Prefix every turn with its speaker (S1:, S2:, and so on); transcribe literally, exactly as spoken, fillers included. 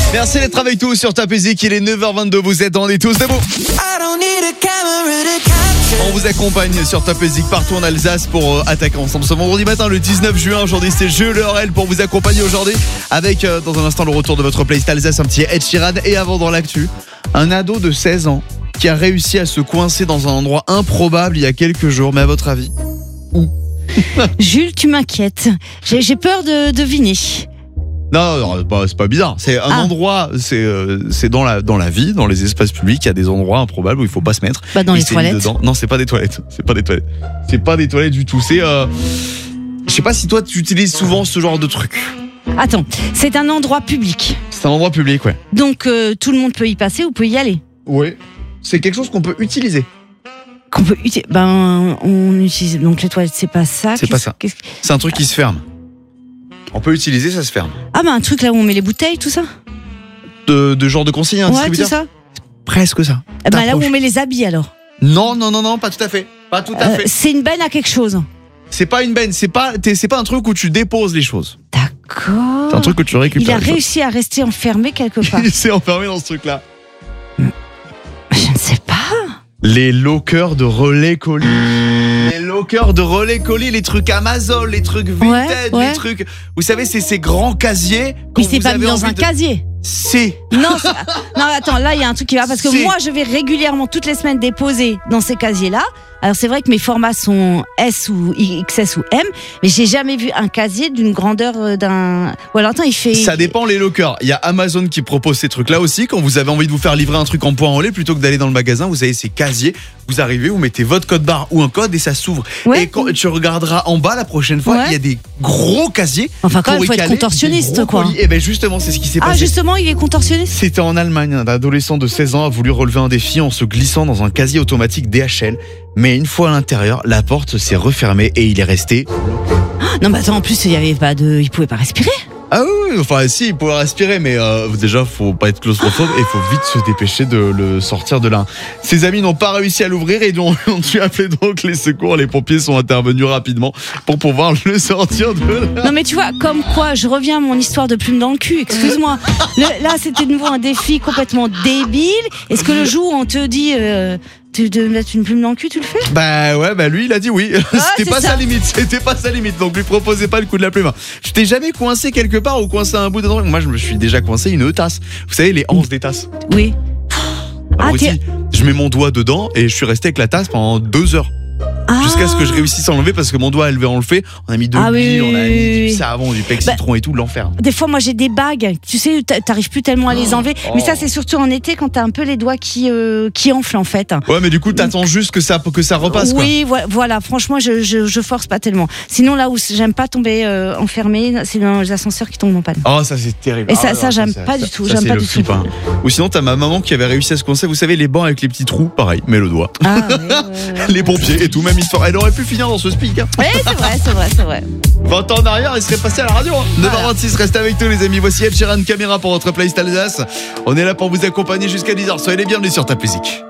S1: Merci d'être avec nous sur Top Music, il est neuf heures vingt-deux, vous êtes, on est tous debout. On vous accompagne sur Top Music partout en Alsace pour euh, attaquer ensemble ce vendredi matin le dix-neuf juin. Aujourd'hui c'est Jeu Laurel pour vous accompagner aujourd'hui avec euh, dans un instant le retour de votre playlist Alsace, un petit Ed Sheeran. Et avant dans l'actu, un ado de seize ans qui a réussi à se coincer dans un endroit improbable il y a quelques jours. Mais à votre avis, où?
S2: Jules, tu m'inquiètes. J'ai, j'ai peur de deviner.
S1: Non, non, bah, c'est pas bizarre. C'est un
S2: Ah.
S1: endroit, c'est euh, c'est dans la dans la vie, dans les espaces publics, il y a des endroits improbables où il faut pas se mettre.
S2: Bah, dans
S1: Il
S2: les
S1: s'est mis
S2: toilettes.
S1: dedans. Non, c'est pas des toilettes. C'est pas des toilettes. C'est pas des toilettes du tout. C'est euh, je sais pas si toi tu utilises souvent ce genre de truc.
S2: Attends, c'est un endroit public.
S1: C'est un endroit public, ouais.
S2: Donc euh, tout le monde peut y passer ou peut y aller.
S1: Oui. C'est quelque chose qu'on peut utiliser.
S2: Qu'on peut uti- Ben, on utilise. Donc les toilettes, c'est pas ça.
S1: C'est
S2: Qu'est-ce-
S1: pas ça.
S2: qu'est-ce-
S1: C'est un truc qui se ferme. On peut utiliser, ça se ferme.
S2: Ah, ben un truc là où on met les bouteilles, tout ça.
S1: De, de genre de consigne, un
S2: Ouais, tout
S1: distributeur.
S2: ça.
S1: Presque ça.
S2: Eh ben là où
S1: T'approches.
S2: on met les habits alors.
S1: Non, non, non, non, pas tout à fait. Pas tout à
S2: Euh,
S1: fait.
S2: c'est une benne à quelque chose.
S1: C'est pas une benne. C'est pas, t'es- c'est pas un truc où tu déposes les choses.
S2: D'accord.
S1: C'est un truc où tu
S2: Il
S1: récupères.
S2: a
S1: les choses.
S2: réussi à rester enfermé quelque part.
S1: Il s'est enfermé dans ce truc-là.
S2: Je ne sais pas.
S1: Les lockers de relais colis. Les lockers de relais colis, les trucs Amazon, les trucs Vinted,
S2: ouais.
S1: les trucs. Vous savez, c'est ces grands casiers. Quand
S2: Il s'est
S1: vous
S2: pas
S1: avez
S2: mis dans
S1: envie
S2: un
S1: de-
S2: casier.
S1: C'est.
S2: Non, c'est- non, attends, là il y a un truc qui va parce que
S1: C'est-
S2: moi je vais régulièrement toutes les semaines déposer dans ces casiers-là. Alors c'est vrai que mes formats sont S ou X S ou M, mais j'ai jamais vu un casier d'une grandeur euh, d'un. Ou alors attends, il fait.
S1: Ça dépend les lockers. Il y a Amazon qui propose ces trucs-là aussi. Quand vous avez envie de vous faire livrer un truc en point relais, plutôt que d'aller dans le magasin, vous avez ces casiers. Vous arrivez, vous mettez votre code barre ou un code et ça s'ouvre.
S2: Ouais.
S1: Et quand tu regarderas en bas la prochaine fois,
S2: Ouais.
S1: il y a des gros casiers.
S2: Enfin, quand
S1: pour
S2: même, faut
S1: y
S2: être
S1: caler
S2: contorsionniste,
S1: des gros
S2: quoi.
S1: colis. Et ben justement, c'est ce qui s'est
S2: Ah
S1: passé.
S2: justement, il est contorsionniste.
S1: C'était en Allemagne, un adolescent de seize ans a voulu relever un défi en se glissant dans un casier automatique D H L. Mais une fois à l'intérieur, la porte s'est refermée et il est resté.
S2: Non, mais attends, en plus il y avait pas de, il pouvait pas respirer.
S1: Ah oui, oui, enfin si, il pouvait respirer, mais euh, déjà, faut pas être claustrophobe et il faut vite se dépêcher de le sortir de là. Ses amis n'ont pas réussi à l'ouvrir et donc, ont dû appeler donc les secours. Les pompiers sont intervenus rapidement pour pouvoir le sortir de là.
S2: Non mais tu vois, comme quoi, je reviens à mon histoire de plume dans le cul, excuse-moi. Le- là, c'était de nouveau un défi complètement débile. Est-ce que le jour où on te dit euh, de, de mettre une plume dans le cul, tu le fais?
S1: Bah ouais, bah lui il a dit oui.
S2: c'est
S1: C'était pas
S2: ça.
S1: sa limite, c'était pas sa limite. Donc lui proposez pas le coup de la plume. Je t'ai jamais coincé quelque part ou coincé un bout dedans. Moi je me suis déjà coincé une tasse. Vous savez les anses des tasses.
S2: Oui.
S1: Alors
S2: Ah,
S1: ici,
S2: t'es-
S1: je mets mon doigt dedans et je suis resté avec la tasse pendant deux heures.
S2: Ah.
S1: Jusqu'à ce que je réussisse à l'enlever parce que mon doigt élevé on le fait. On a mis de
S2: Ah oui,
S1: l'huile,
S2: oui,
S1: on a
S2: oui,
S1: mis du
S2: oui.
S1: savon, du pec
S2: Bah,
S1: citron et tout, l'enfer.
S2: Des fois, moi, j'ai des bagues. Tu sais, t'a- t'arrives plus tellement à les enlever.
S1: Oh.
S2: Mais ça, c'est surtout en été quand t'as un peu les doigts qui euh, qui enflent en fait.
S1: Ouais, mais du coup, t'attends juste que ça, que ça repasse, quoi.
S2: Oui, vo- voilà. Franchement, je, je je force pas tellement. Sinon, là où j'aime pas tomber euh, enfermé, c'est dans les ascenseurs qui tombent en panne.
S1: Oh, ça c'est terrible.
S2: Et ça-
S1: Ah,
S2: ça,
S1: non,
S2: j'aime
S1: ça,
S2: pas
S1: ça,
S2: du tout,
S1: ça,
S2: j'aime
S1: c'est
S2: pas
S1: le
S2: du
S1: flip,
S2: tout.
S1: hein. Ou sinon, t'as ma maman qui avait réussi à se coincer. Vous savez, les bancs avec les petits trous, pareil, mais le doigt.
S2: Ah, ouais, ouais, ouais.
S1: Les pompiers et tout, même histoire. Elle aurait pu finir dans ce speak. Hein.
S2: Ouais, c'est vrai, c'est vrai, c'est vrai.
S1: vingt ans en arrière, elle serait passée à la radio. Hein. neuf heures vingt-six, restez avec nous, les amis. Voici Ed Sheeran Caméra pour votre playlist Alsace. On est là pour vous accompagner jusqu'à dix heures. Soyez les bienvenus sur Top Music.